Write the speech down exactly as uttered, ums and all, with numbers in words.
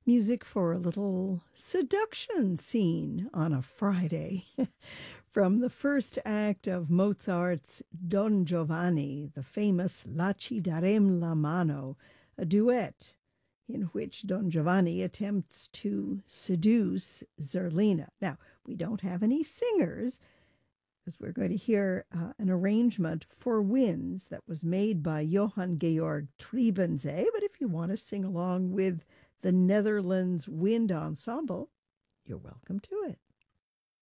Music for a little seduction scene on a Friday from the first act of Mozart's Don Giovanni, the famous La ci darem la mano, a duet in which Don Giovanni attempts to seduce Zerlina. Now, we don't have any singers, as we're going to hear uh, an arrangement for winds that was made by Johann Georg Trebensee, but if you want to sing along with the Netherlands Wind Ensemble, you're welcome to it.